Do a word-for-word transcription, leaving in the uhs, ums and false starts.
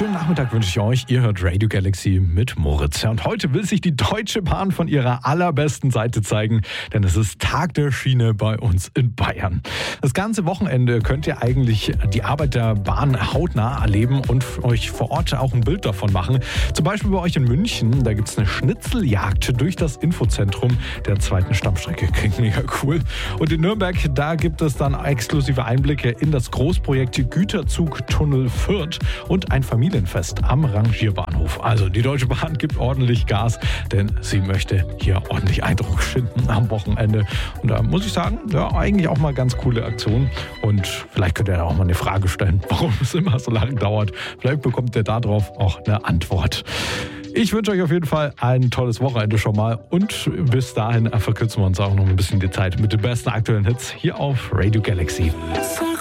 schönen Nachmittag wünsche ich euch. Ihr hört Radio Galaxy mit Moritz. Ja, und heute will sich die Deutsche Bahn von ihrer allerbesten Seite zeigen, denn es ist Tag der Schiene bei uns in Bayern. Das ganze Wochenende könnt ihr eigentlich die Arbeit der Bahn hautnah erleben und euch vor Ort auch ein Bild davon machen. Zum Beispiel bei euch in München, da gibt es eine Schnitzeljagd durch das Infozentrum der zweiten Stammstrecke. Klingt mega cool. Und in Nürnberg, da gibt es dann exklusive Einblicke in das Großprojekt Güterzugtunnel Fürth und ein Familienfest am Rangierbahnhof. Also die Deutsche Bahn gibt ordentlich Gas, denn sie möchte hier ordentlich Eindruck schinden am Wochenende. Und da muss ich sagen, ja, eigentlich auch mal ganz coole Aktion. Und vielleicht könnt ihr da auch mal eine Frage stellen, warum es immer so lange dauert. Vielleicht bekommt ihr darauf auch eine Antwort. Ich wünsche euch auf jeden Fall ein tolles Wochenende schon mal und bis dahin verkürzen wir uns auch noch ein bisschen die Zeit mit den besten aktuellen Hits hier auf Radio Galaxy.